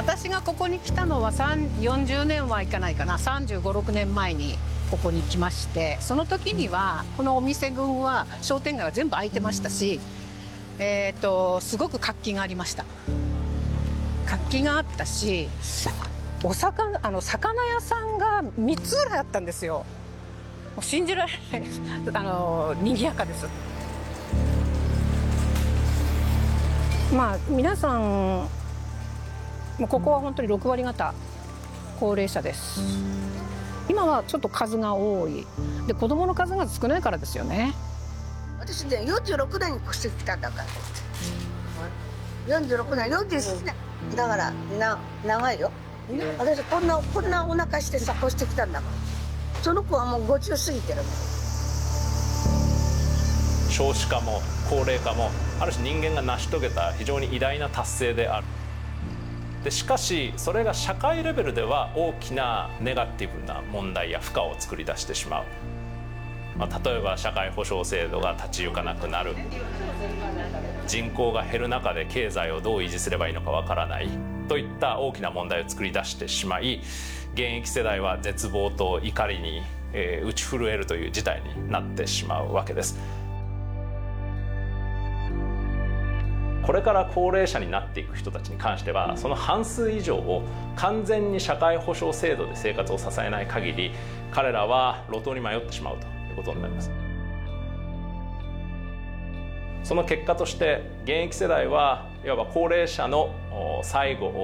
私がここに来たのは40年はいかないかな、35、6年前にここに来まして、その時にはこのお店群は商店街は全部開いてましたし、すごく活気がありました。活気があったし、魚屋さんが3つぐらいあったんですよ。もう信じられない賑やかです。まあ皆さんもうここは本当に6割方高齢者です。今はちょっと数が多いで、子供の数が少ないからですよね。 私ね、46年に越してきたんだから。46年、47年だから長いよ。私こんなお腹してさ越してきたんだから。その子はもう50過ぎてる。 少子化も高齢化もある種人間が成し遂げた非常に偉大な達成である。でしかしそれが社会レベルでは大きなネガティブな問題や負荷を作り出してしまう。例えば社会保障制度が立ち行かなくなる、人口が減る中で経済をどう維持すればいいのかわからないといった大きな問題を作り出してしまい、現役世代は絶望と怒りに打ち震えるという事態になってしまうわけです。これから高齢者になっていく人たちに関しては、その半数以上を完全に社会保障制度で生活を支えない限り、彼らは路頭に迷ってしまうということになります。その結果として現役世代はいわば高齢者の最後を